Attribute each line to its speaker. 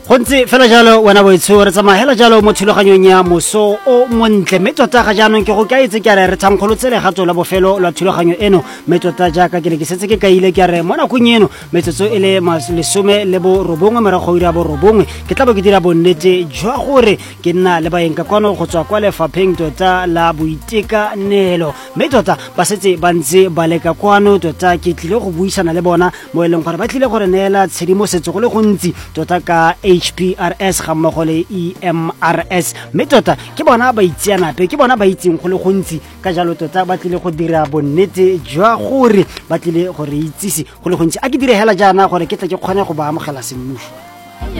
Speaker 1: Gontse fela jalo wena boitsho re tsamaya jalo mo thulaganyong ya moso o montle mme tota ga jaanong ke go kaitse ke re thankgolotsele gato la bofelo la thulaganyo eno mme tota jaaka ke ne ke setse ke kaile ke re mo nakong eno metsotso e le 19 morago go dira bo 9 ke tla bo ke dira bonnete jwa gore ke nna le baeng ka kwano go tswa kwa lefapheng tota la boitekanelo mme tota ba setse ba ntse ba leka kwano tota ke tlile go buisana le bona mo eleng gore ba tlile gore neela tshedimosetso go le gontsi tota ka HPRS ga mmogo le EMRS mme tota ke bona ba itseanape ke bona ba itseng go le gontsi ka jalo tota ba tlile go dira bonnete jwa gore ba tlile gore itsisi go le gontsi a ke dire hela jaana gore ke tle ke kgone go ba amogela semmuso.